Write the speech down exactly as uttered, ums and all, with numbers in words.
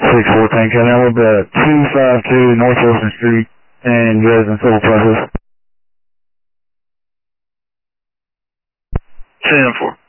six four Tank County. I'm about two five two North Wilson Street in Dresden, civil process. ten four.